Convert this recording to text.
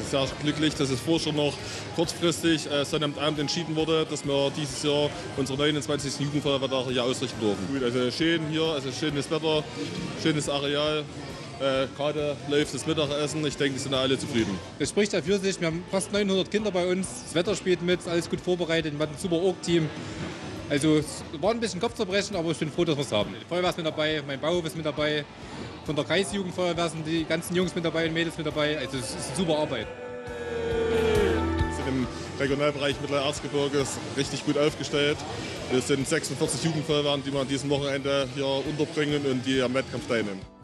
sehr glücklich, dass es vorher schon noch kurzfristig Sonnabendabend entschieden wurde, dass wir dieses Jahr unsere 29. Jugendfeuerwehr hier ausrichten dürfen. Gut, also schön hier, also schönes Wetter, schönes Areal. Gerade läuft das Mittagessen. Ich denke, die sind alle zufrieden. Es spricht ja für sich. Wir haben fast 900 Kinder bei uns. Das Wetter spielt mit, alles gut vorbereitet. Wir hatten ein super Org-Team. Also es war ein bisschen Kopfzerbrechen, aber ich bin froh, dass wir es haben. Die Feuerwehr ist mit dabei, mein Bauhof ist mit dabei. Von der Kreisjugendfeuerwehr sind die ganzen Jungs mit dabei und Mädels mit dabei. Also es ist eine super Arbeit. Wir sind im Regionalbereich Mittelerzgebirges richtig gut aufgestellt. Wir sind 46 Jugendfeuerwehren, die wir an diesem Wochenende hier unterbringen und die am Wettkampf teilnehmen.